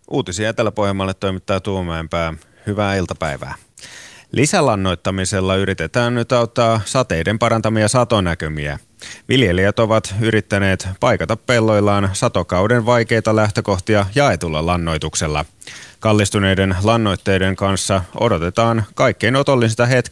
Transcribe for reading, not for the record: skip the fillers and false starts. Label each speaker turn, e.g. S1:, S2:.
S1: Uutisia Etelä-Pohjanmaalle toimittaa Tuomäenpää. Hyvää iltapäivää. Lisälannoittamisella yritetään nyt auttaa sateiden parantamia satonäkymiä. Viljelijät ovat yrittäneet paikata pelloillaan satokauden vaikeita lähtökohtia jaetulla lannoituksella. Kallistuneiden lannoitteiden kanssa odotetaan kaikkein otollisinta hetkeä